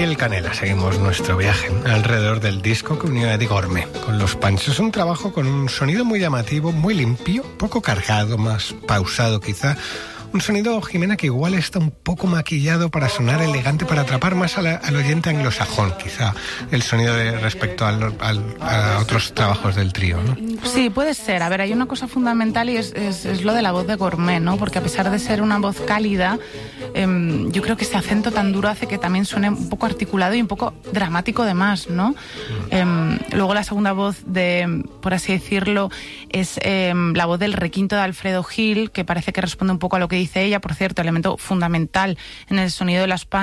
Piel Canela seguimos nuestro viaje alrededor del disco que unió a Eddie Gormé con Los Panchos. Un trabajo con un sonido muy llamativo, muy limpio, poco cargado, más pausado quizá. Un sonido, Jimena, que igual está un poco maquillado para sonar elegante, para atrapar más al oyente anglosajón, quizá, el sonido respecto a otros trabajos del trío, ¿no? Sí, puede ser. A ver, hay una cosa fundamental y es lo de la voz de Gormé, ¿no? Porque a pesar de ser una voz cálida, yo creo que ese acento tan duro hace que también suene un poco articulado y un poco dramático de más, ¿no? Luego la segunda voz por así decirlo, es la voz del requinto de Alfredo Gil, que parece que responde un poco a lo que dice ella. Por cierto, elemento fundamental en el sonido de Las Panchos.